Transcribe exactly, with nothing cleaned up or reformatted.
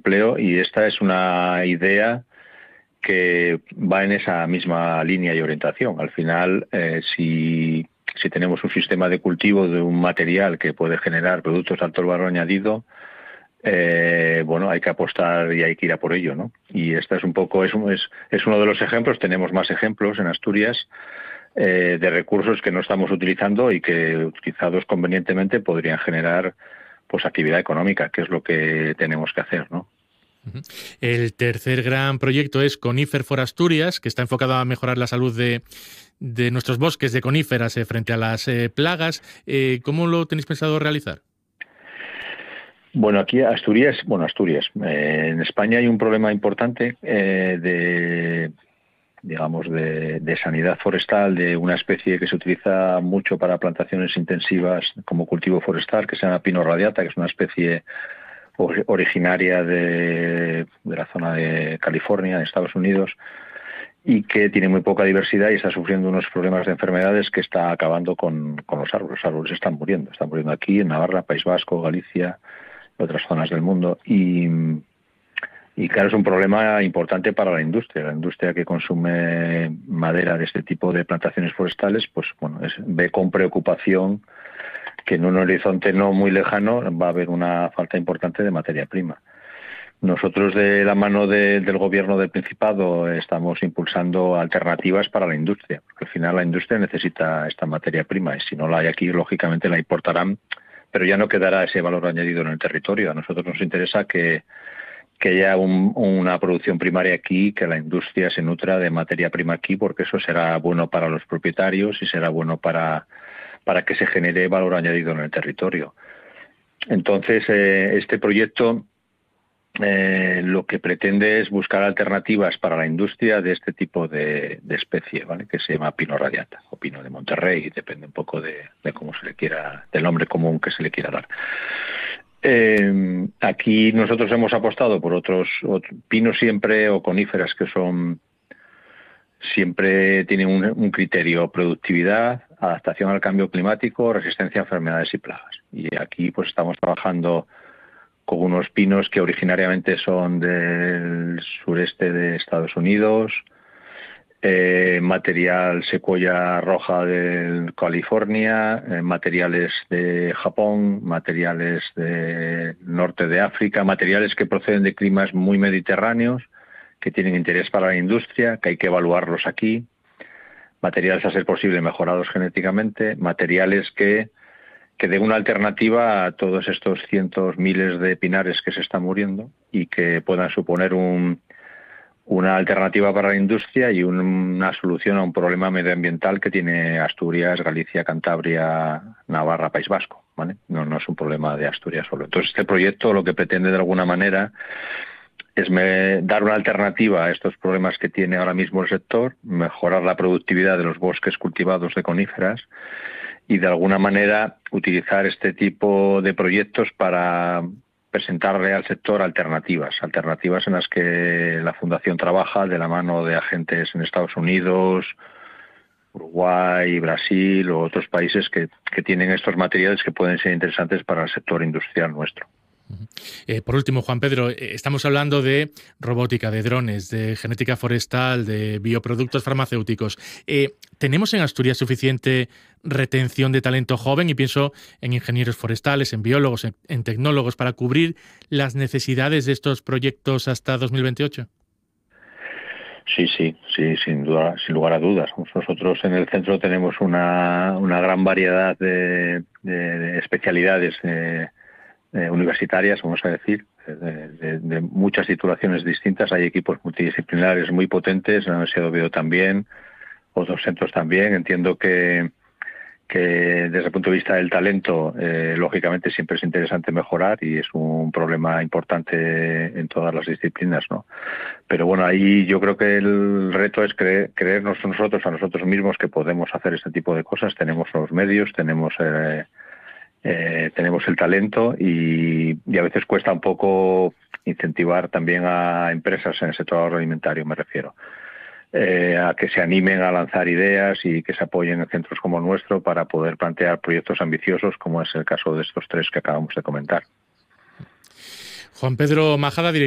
empleo, y esta es una idea que va en esa misma línea y orientación. Al final, eh, si, si tenemos un sistema de cultivo de un material que puede generar productos de alto valor añadido, eh, bueno, hay que apostar y hay que ir a por ello, ¿no? Y esta es un poco, es, es, es uno de los ejemplos. Tenemos más ejemplos en Asturias eh, de recursos que no estamos utilizando y que, utilizados convenientemente, podrían generar pues actividad económica, que es lo que tenemos que hacer, ¿no? El tercer gran proyecto es Conifer for Asturias, que está enfocado a mejorar la salud de, de nuestros bosques de coníferas eh, frente a las eh, plagas. Eh, ¿Cómo lo tenéis pensado realizar? Bueno, aquí Asturias, bueno, Asturias. Eh, en España hay un problema importante eh, de, digamos, de, de sanidad forestal, de una especie que se utiliza mucho para plantaciones intensivas como cultivo forestal, que se llama Pinus radiata, que es una especie originaria de, de la zona de California, en Estados Unidos, y que tiene muy poca diversidad y está sufriendo unos problemas de enfermedades que está acabando con, con los árboles. Los árboles están muriendo, están muriendo aquí, en Navarra, País Vasco, Galicia, otras zonas del mundo. Y, y claro, es un problema importante para la industria. La industria que consume madera de este tipo de plantaciones forestales, pues bueno, es, ve con preocupación que en un horizonte no muy lejano va a haber una falta importante de materia prima. Nosotros, de la mano de, del Gobierno del Principado, estamos impulsando alternativas para la industria, porque al final la industria necesita esta materia prima, y si no la hay aquí, lógicamente la importarán, pero ya no quedará ese valor añadido en el territorio. A nosotros nos interesa que, que haya un, una producción primaria aquí, que la industria se nutra de materia prima aquí, porque eso será bueno para los propietarios y será bueno para para que se genere valor añadido en el territorio. Entonces, eh, este proyecto eh, lo que pretende es buscar alternativas para la industria de este tipo de, de especie, ¿vale? Que se llama Pinus radiata o pino de Monterrey, depende un poco de, de cómo se le quiera, del nombre común que se le quiera dar. Eh, aquí nosotros hemos apostado por otros, otros pinos siempre o coníferas que son siempre tienen un, un criterio: productividad, adaptación al cambio climático, resistencia a enfermedades y plagas. Y aquí pues estamos trabajando con unos pinos que originariamente son del sureste de Estados Unidos, eh, material secuoya roja de California, eh, materiales de Japón, materiales del norte de África, materiales que proceden de climas muy mediterráneos, que tienen interés para la industria, que hay que evaluarlos aquí, materiales a ser posible mejorados genéticamente, materiales que, que den una alternativa a todos estos cientos, miles de pinares que se están muriendo y que puedan suponer un, una alternativa para la industria y un, una solución a un problema medioambiental que tiene Asturias, Galicia, Cantabria, Navarra, País Vasco, ¿vale? No, no es un problema de Asturias solo. Entonces, este proyecto lo que pretende de alguna manera es me, dar una alternativa a estos problemas que tiene ahora mismo el sector, mejorar la productividad de los bosques cultivados de coníferas y de alguna manera utilizar este tipo de proyectos para presentarle al sector alternativas, alternativas en las que la Fundación trabaja de la mano de agentes en Estados Unidos, Uruguay, Brasil o otros países que, que tienen estos materiales que pueden ser interesantes para el sector industrial nuestro. Eh, por último, Juan Pedro, eh, estamos hablando de robótica, de drones, de genética forestal, de bioproductos farmacéuticos. Eh, ¿Tenemos en Asturias suficiente retención de talento joven? Y pienso en ingenieros forestales, en biólogos, en, en tecnólogos, para cubrir las necesidades de estos proyectos hasta dos mil veintiocho. Sí, sí, sí, sin duda, sin lugar a dudas. Nosotros en el centro tenemos una, una gran variedad de, de, de especialidades eh, Eh, universitarias, vamos a decir, de, de, de muchas titulaciones distintas. Hay equipos multidisciplinares muy potentes, en la Universidad de Oviedo también, otros centros también. Entiendo que, que desde el punto de vista del talento, eh, lógicamente siempre es interesante mejorar y es un problema importante en todas las disciplinas, ¿no? Pero bueno, ahí yo creo que el reto es creer, creernos nosotros a nosotros mismos que podemos hacer este tipo de cosas. Tenemos los medios, tenemos... Eh, Eh, tenemos el talento y, y a veces cuesta un poco incentivar también a empresas en el sector agroalimentario, me refiero, eh, a que se animen a lanzar ideas y que se apoyen en centros como el nuestro para poder plantear proyectos ambiciosos, como es el caso de estos tres que acabamos de comentar. Juan Pedro Majada, director